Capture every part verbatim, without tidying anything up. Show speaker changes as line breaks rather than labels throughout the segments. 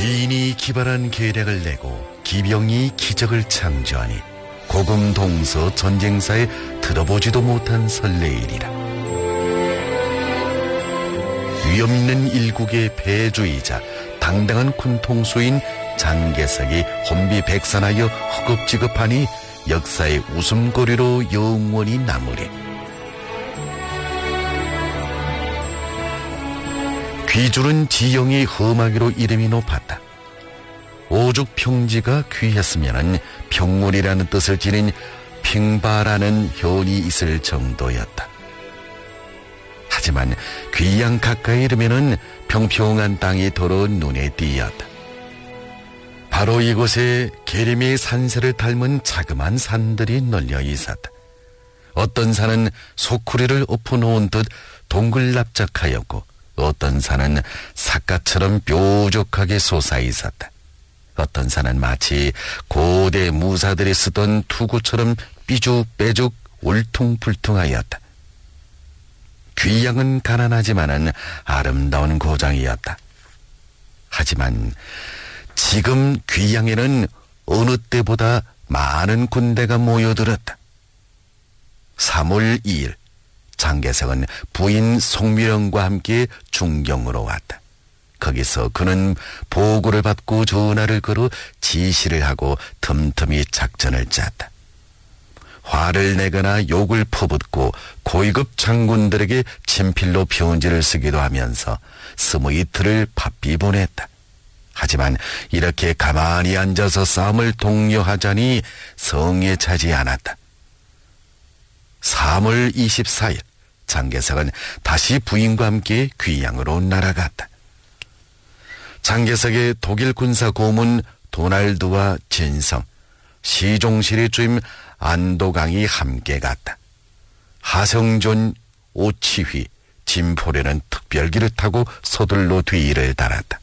기인이 기발한 계략을 내고 기병이 기적을 창조하니 고금동서 전쟁사에 들어보지도 못한 설레일이라. 위엄있는 일국의 배주이자 당당한 군통수인 장개석이 혼비백산하여 허겁지겁하니 역사의 웃음거리로 영원히 남으리. 귀주는 지형이 험하기로 이름이 높았다. 오죽 평지가 귀했으면 평물이라는 뜻을 지닌 핑바라는 현이 있을 정도였다. 하지만 귀양 가까이 이르면은 평평한 땅이 도로 눈에 띄었다. 바로 이곳에 계림의 산세를 닮은 자그마한 산들이 널려 있었다. 어떤 산은 소쿠리를 엎어놓은 듯 동글납작하였고 어떤 산은 삿갓처럼 뾰족하게 솟아 있었다. 어떤 산은 마치 고대 무사들이 쓰던 투구처럼 삐죽빼죽 울퉁불퉁하였다. 귀양은 가난하지만은 아름다운 고장이었다. 하지만 지금 귀양에는 어느 때보다 많은 군대가 모여들었다. 삼월 이일 장개석은 부인 송미령과 함께 중경으로 왔다. 거기서 그는 보고를 받고 전화를 걸어 지시를 하고 틈틈이 작전을 짰다. 화를 내거나 욕을 퍼붓고 고위급 장군들에게 친필로 편지를 쓰기도 하면서 스무 이틀을 바삐 보냈다. 하지만 이렇게 가만히 앉아서 싸움을 독려하자니 성에 차지 않았다. 삼월 이십사일 장개석은 다시 부인과 함께 귀양으로 날아갔다. 장개석의 독일 군사 고문 도날드와 진성, 시종실의 주임 안도강이 함께 갔다. 하성존, 오치휘, 진포래는 특별기를 타고 서둘러 뒤를 달았다.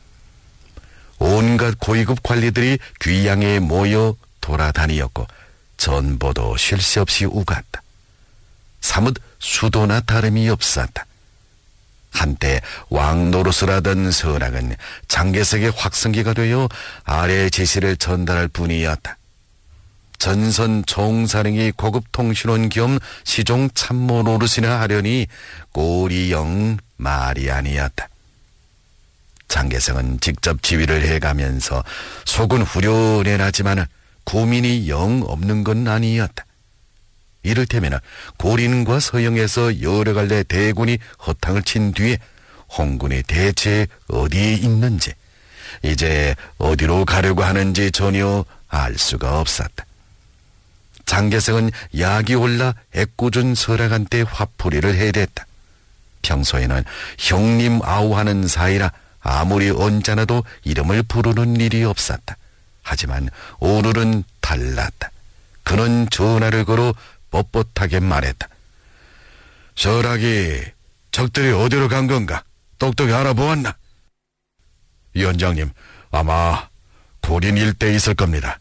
온갖 고위급 관리들이 귀양에 모여 돌아다니었고 전보도 쉴 새 없이 우갔다. 사뭇 수도나 다름이 없었다. 한때 왕노릇을 하던 서락은 장개석의 확성기가 되어 아래 지시를 전달할 뿐이었다. 전선 총사령이 고급 통신원 겸 시종 참모 노릇이나 하려니 꼴이 영 말이 아니었다. 장개석은 직접 지휘를 해가면서 속은 후련해하지만 고민이 영 없는 건 아니었다. 이를테면 고린과 서영에서 여러 갈래 대군이 허탕을 친 뒤에 홍군이 대체 어디에 있는지, 이제 어디로 가려고 하는지 전혀 알 수가 없었다. 장개석은 약이 올라 애꿎은 서락한테 화풀이를 해댔다. 평소에는 형님 아우하는 사이라 아무리 언짢아도 이름을 부르는 일이 없었다. 하지만 오늘은 달랐다. 그는 전화를 걸어 뻣뻣하게 말했다. 서락이 적들이 어디로 간 건가? 똑똑히 알아보았나? 위원장님, 아마 고린 일대에 있을 겁니다.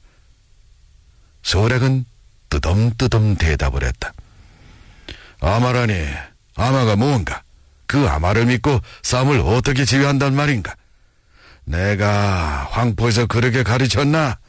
서락은 뜨덤뜨덤 대답을 했다. 아마라니, 아마가 뭔가? 그 아마를 믿고 싸움을 어떻게 지휘한단 말인가? 내가 황포에서 그렇게 가르쳤나?